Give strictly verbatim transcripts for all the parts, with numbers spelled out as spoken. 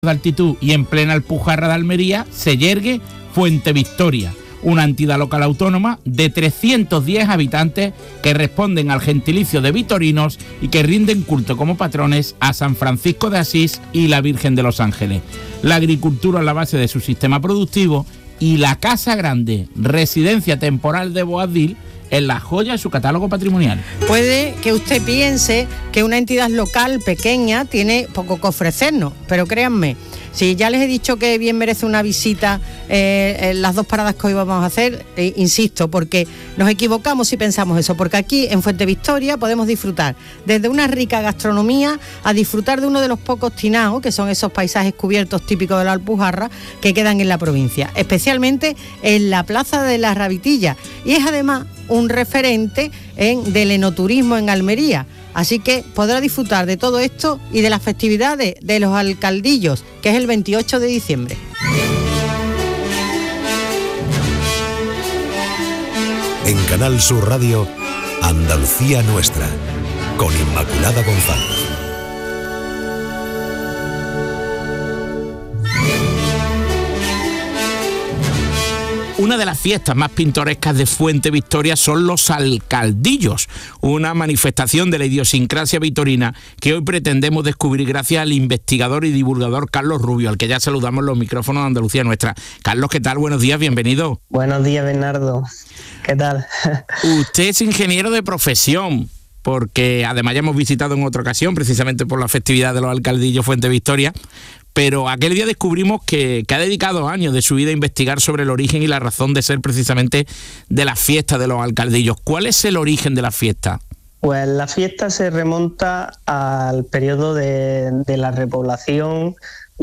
de altitud y en plena Alpujarra de Almería se yergue Fuente Victoria, una entidad local autónoma de trescientos diez habitantes que responden al gentilicio de vitorinos y que rinden culto como patrones a San Francisco de Asís y la Virgen de los Ángeles. La agricultura es la base de su sistema productivo y la Casa Grande, residencia temporal de Boabdil, es la joya de su catálogo patrimonial. Puede que usted piense que una entidad local pequeña tiene poco que ofrecernos, pero créanme, si ya les he dicho que bien merece una visita eh, en las dos paradas que hoy vamos a hacer, eh, insisto, porque nos equivocamos si pensamos eso, porque aquí en Fuente Victoria podemos disfrutar desde una rica gastronomía a disfrutar de uno de los pocos tinaos, que son esos paisajes cubiertos típicos de la Alpujarra que quedan en la provincia, especialmente en la Plaza de la Rabitilla, y es además un referente en, del enoturismo en Almería. Así que podrá disfrutar de todo esto y de las festividades de los alcaldillos, que es el veintiocho de diciembre. En Canal Sur Radio, Andalucía Nuestra, con Inmaculada González. Una de las fiestas más pintorescas de Fuente Victoria son los alcaldillos, una manifestación de la idiosincrasia vitorina que hoy pretendemos descubrir gracias al investigador y divulgador Carlos Rubio, al que ya saludamos en los micrófonos de Andalucía Nuestra. Carlos, ¿qué tal? Buenos días, bienvenido. Buenos días, Bernardo. ¿Qué tal? Usted es ingeniero de profesión, porque además ya hemos visitado en otra ocasión, precisamente por la festividad de los alcaldillos Fuente Victoria, pero aquel día descubrimos que, que ha dedicado años de su vida a investigar sobre el origen y la razón de ser precisamente de las fiestas de los alcaldillos. ¿Cuál es el origen de la fiesta? Pues la fiesta se remonta al periodo de, de la repoblación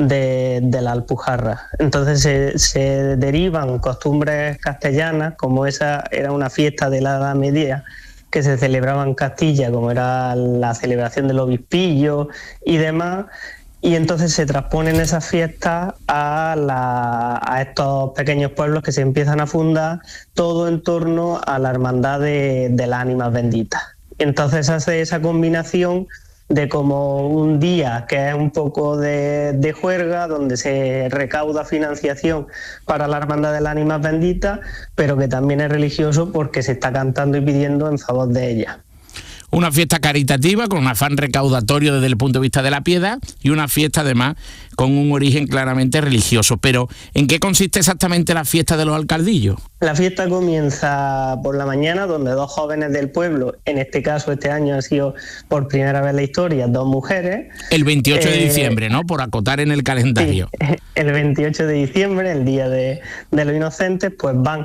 de, de la Alpujarra. Entonces se, se derivan costumbres castellanas, como esa era una fiesta de la Edad Media que se celebraba en Castilla, como era la celebración del obispillo y demás. Y entonces se transponen esas fiestas a, la, a estos pequeños pueblos que se empiezan a fundar, todo en torno a la hermandad de, de las ánimas benditas. Entonces hace esa combinación de como un día que es un poco de, de juerga, donde se recauda financiación para la hermandad de las ánimas benditas, pero que también es religioso porque se está cantando y pidiendo en favor de ella. Una fiesta caritativa con un afán recaudatorio desde el punto de vista de la piedad y una fiesta además con un origen claramente religioso. Pero ¿en qué consiste exactamente la fiesta de los alcaldillos? La fiesta comienza por la mañana, donde dos jóvenes del pueblo, en este caso este año ha sido por primera vez en la historia, dos mujeres. El veintiocho eh, de diciembre, ¿no? Por acotar en el calendario. Sí, el veintiocho de diciembre, el día de, de los inocentes, pues van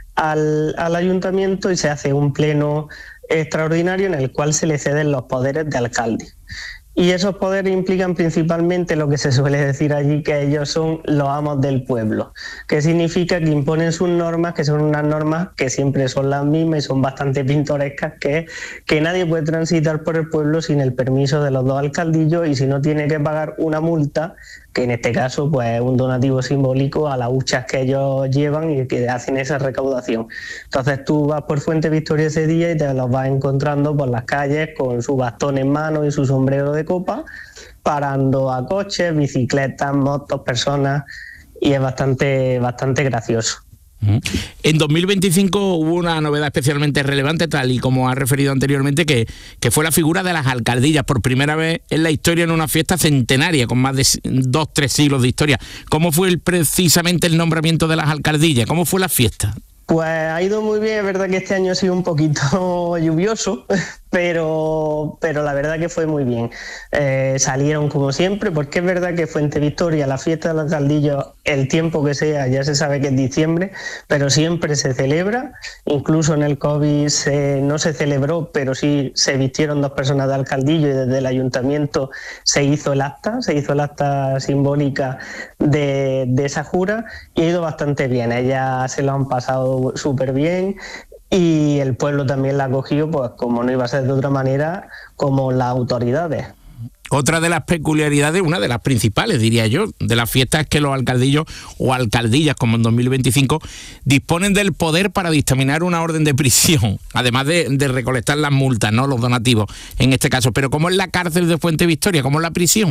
al, al ayuntamiento y se hace un pleno extraordinario en el cual se le ceden los poderes de alcalde. Y esos poderes implican principalmente lo que se suele decir allí, que ellos son los amos del pueblo, que significa que imponen sus normas, que son unas normas que siempre son las mismas y son bastante pintorescas, que es que nadie puede transitar por el pueblo sin el permiso de los dos alcaldillos y si no tiene que pagar una multa, que en este caso pues es un donativo simbólico a las huchas que ellos llevan y que hacen esa recaudación. Entonces tú vas por Fuente Victoria ese día y te los vas encontrando por las calles con su bastón en mano y su sombrero de copa, parando a coches, bicicletas, motos, personas, y es bastante, bastante gracioso. En dos mil veinticinco hubo una novedad especialmente relevante, tal y como ha referido anteriormente, que, que fue la figura de las alcaldillas, por primera vez en la historia en una fiesta centenaria, con más de dos, tres siglos de historia. ¿Cómo fue el, precisamente el nombramiento de las alcaldillas? ¿Cómo fue la fiesta? Pues ha ido muy bien, es verdad que este año ha sido un poquito lluvioso, pero, pero la verdad que fue muy bien. Eh, salieron como siempre, porque es verdad que Fuente Victoria, la fiesta de los alcaldillos, el tiempo que sea, ya se sabe que es diciembre, pero siempre se celebra. Incluso en el COVID se, no se celebró, pero sí se vistieron dos personas de alcaldillo y desde el ayuntamiento se hizo el acta, se hizo el acta simbólica de, de esa jura y ha ido bastante bien. Ellas se lo han pasado súper bien y el pueblo también la ha acogido, pues como no iba a ser de otra manera, como las autoridades. Otra de las peculiaridades, una de las principales, diría yo, de la fiesta es que los alcaldillos o alcaldillas, como en dos mil veinticinco, disponen del poder para dictaminar una orden de prisión, además de, de recolectar las multas, no los donativos, en este caso. Pero ¿cómo es la cárcel de Fuente Victoria? ¿Cómo es la prisión?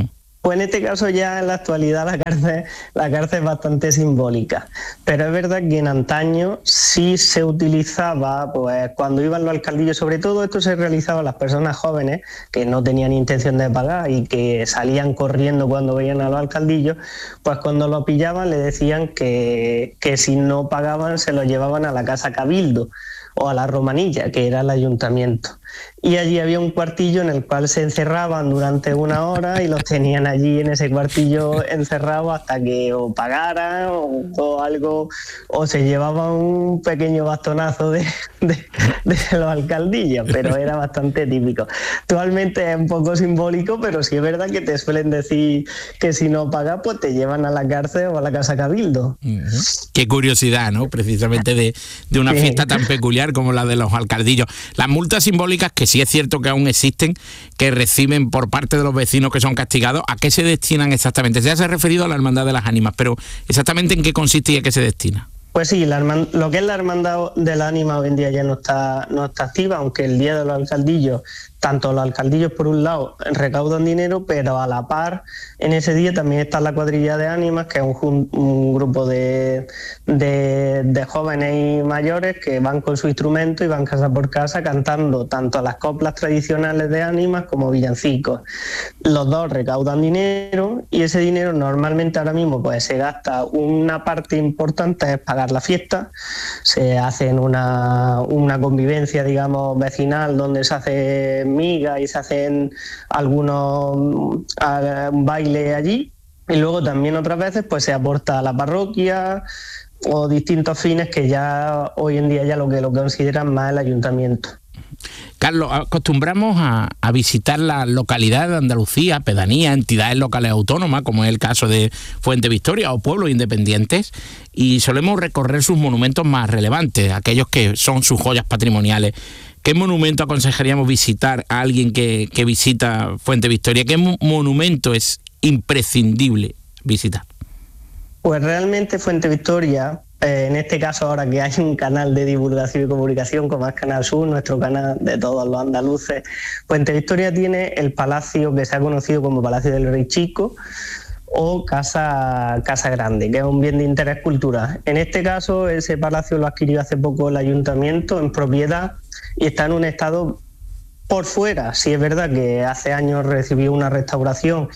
Pues en este caso ya en la actualidad la cárcel, la cárcel es bastante simbólica, pero es verdad que en antaño sí se utilizaba, pues cuando iban los alcaldillos, sobre todo esto se realizaba a las personas jóvenes que no tenían intención de pagar y que salían corriendo cuando veían a los alcaldillos, pues cuando lo pillaban le decían que, que si no pagaban se lo llevaban a la casa Cabildo o a la Romanilla, que era el ayuntamiento. Y allí había un cuartillo en el cual se encerraban durante una hora y los tenían allí en ese cuartillo encerrados hasta que o pagaran o, o algo, o se llevaban un pequeño bastonazo de, de, de los alcaldillos, pero era bastante típico. Actualmente es un poco simbólico, pero sí es verdad que te suelen decir que si no pagas, pues te llevan a la cárcel o a la casa Cabildo. Uh-huh. Qué curiosidad, ¿no? Precisamente de, de una sí. fiesta tan peculiar como la de los alcaldillos. Las multas simbólicas, que sí es cierto que aún existen, que reciben por parte de los vecinos que son castigados, ¿a qué se destinan exactamente? Ya se ha referido a la Hermandad de las Ánimas, pero ¿exactamente en qué consiste y a qué se destina? Pues sí, la hermand- lo que es la Hermandad de la Ánima hoy en día ya no está, no está activa, aunque el día de los alcaldillos, tanto los alcaldillos por un lado recaudan dinero, pero a la par en ese día también está la cuadrilla de ánimas, que es un, un grupo de, de, de jóvenes y mayores que van con su instrumento y van casa por casa cantando tanto las coplas tradicionales de ánimas como villancicos. Los dos recaudan dinero y ese dinero normalmente ahora mismo pues se gasta, una parte importante es pagar la fiesta, se hacen una, una convivencia, digamos, vecinal donde se hace miga y se hacen algunos uh, un baile allí, y luego también otras veces pues se aporta a la parroquia o distintos fines que ya hoy en día ya lo que lo consideran más el ayuntamiento. Carlos, acostumbramos a, a visitar la localidad de Andalucía, pedanías, entidades locales autónomas, como es el caso de Fuente Victoria o pueblos independientes, y solemos recorrer sus monumentos más relevantes, aquellos que son sus joyas patrimoniales. ¿Qué monumento aconsejaríamos visitar a alguien que, que visita Fuente Victoria? ¿Qué mo- monumento es imprescindible visitar? Pues realmente Fuente Victoria, eh, en este caso ahora que hay un canal de divulgación y comunicación como es Canal Sur, nuestro canal de todos los andaluces, Fuente Victoria tiene el palacio que se ha conocido como Palacio del Rey Chico o Casa, Casa Grande, que es un bien de interés cultural. En este caso, ese palacio lo adquirió hace poco el ayuntamiento en propiedad y está en un estado por fuera. Sí es verdad que hace años recibió una restauración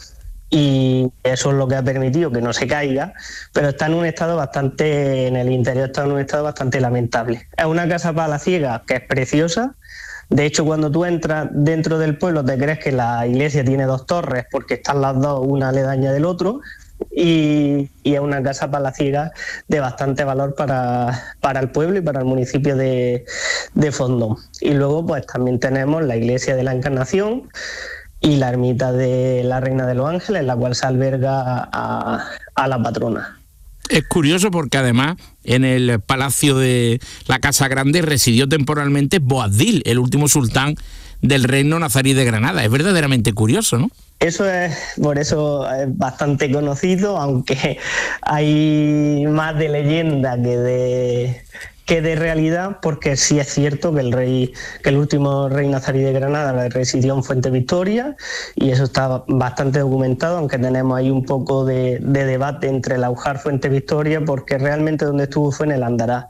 y eso es lo que ha permitido que no se caiga, pero está en un estado bastante, en el interior está en un estado bastante lamentable. Es una casa palaciega que es preciosa. De hecho, cuando tú entras dentro del pueblo te crees que la iglesia tiene dos torres porque están las dos una aledaña del otro, y, y es una casa palaciega de bastante valor para, para el pueblo y para el municipio de, de Fondón. Y luego pues también tenemos la iglesia de la Encarnación y la ermita de la Reina de los Ángeles, la cual se alberga a, a la patrona. Es curioso porque además en el Palacio de la Casa Grande residió temporalmente Boabdil, el último sultán del reino nazarí de Granada. Es verdaderamente curioso, ¿no? Eso es, por eso es bastante conocido, aunque hay más de leyenda que de, que de realidad, porque sí es cierto que el rey, que el último rey nazarí de Granada residió en Fuente Victoria, y eso está bastante documentado, aunque tenemos ahí un poco de, de debate entre el Aujar Fuente Victoria, porque realmente donde estuvo fue en el Andará.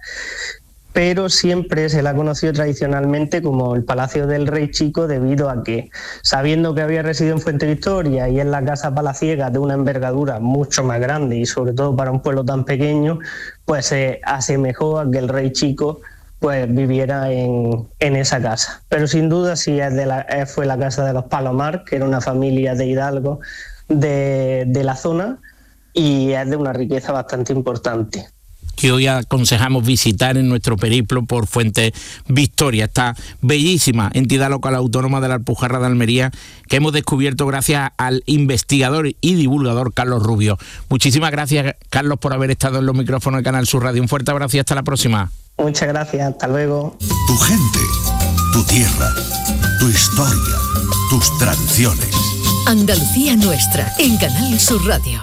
Pero siempre se la ha conocido tradicionalmente como el Palacio del Rey Chico, debido a que, sabiendo que había residido en Fuente Victoria y es la casa palaciega de una envergadura mucho más grande y sobre todo para un pueblo tan pequeño, pues se asemejó a que el Rey Chico pues viviera en, en esa casa. Pero sin duda sí es de la, fue la casa de los Palomar, que era una familia de hidalgos de, de la zona, y es de una riqueza bastante importante, que hoy aconsejamos visitar en nuestro periplo por Fuente Victoria, esta bellísima entidad local autónoma de la Alpujarra de Almería que hemos descubierto gracias al investigador y divulgador Carlos Rubio. Muchísimas gracias, Carlos, por haber estado en los micrófonos de Canal Sur Radio. Un fuerte abrazo y hasta la próxima. Muchas gracias, hasta luego. Tu gente, tu tierra, tu historia, tus tradiciones. Andalucía Nuestra, en Canal Sur Radio.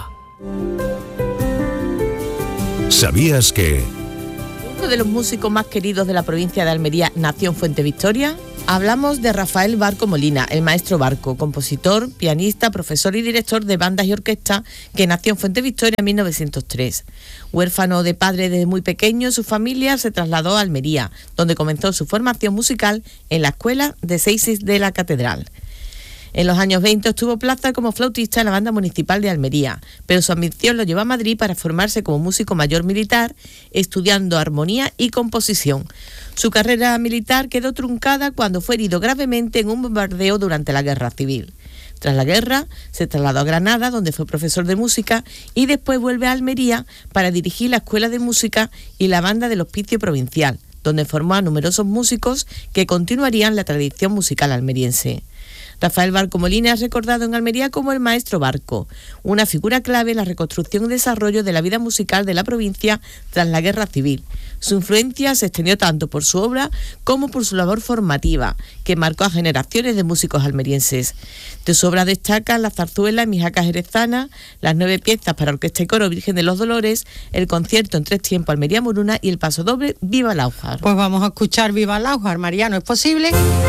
¿Sabías que uno de los músicos más queridos de la provincia de Almería nació en Fuente Victoria? Hablamos de Rafael Barco Molina, el maestro Barco, compositor, pianista, profesor y director de bandas y orquestas, que nació en Fuente Victoria en mil novecientos tres. Huérfano de padre desde muy pequeño, su familia se trasladó a Almería, donde comenzó su formación musical en la Escuela de Seises de la Catedral. En los años veinte obtuvo plaza como flautista en la Banda Municipal de Almería, pero su ambición lo llevó a Madrid para formarse como músico mayor militar, estudiando armonía y composición. Su carrera militar quedó truncada cuando fue herido gravemente en un bombardeo durante la Guerra Civil. Tras la guerra, se trasladó a Granada, donde fue profesor de música, y después vuelve a Almería para dirigir la Escuela de Música y la Banda del Hospicio Provincial, donde formó a numerosos músicos que continuarían la tradición musical almeriense. Rafael Barco Molina es recordado en Almería como el maestro Barco, una figura clave en la reconstrucción y desarrollo de la vida musical de la provincia tras la Guerra Civil. Su influencia se extendió tanto por su obra como por su labor formativa, que marcó a generaciones de músicos almerienses. De su obra destacan la zarzuela Mijaca jerezana, las nueve piezas para orquesta y coro Virgen de los Dolores, el concierto en tres tiempos Almería Moruna y el pasodoble Viva Láujar. Pues vamos a escuchar Viva Láujar, Mariano, ¿es posible?